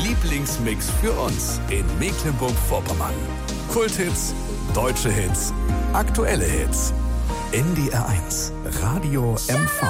Lieblingsmix für uns in Mecklenburg-Vorpommern. Kulthits, deutsche Hits, aktuelle Hits. NDR 1 Radio MV.